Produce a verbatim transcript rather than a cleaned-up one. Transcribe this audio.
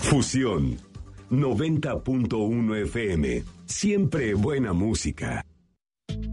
Fusión noventa punto uno F M. Siempre buena música.